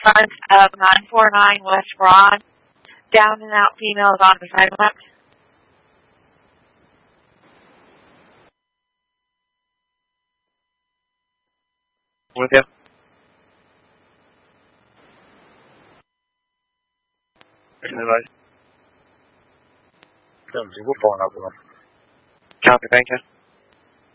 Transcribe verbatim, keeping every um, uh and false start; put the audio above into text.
front of nine four nine West Broad. Down and out females on the sidewalk. With you. We're following up with them. Copy, thank you.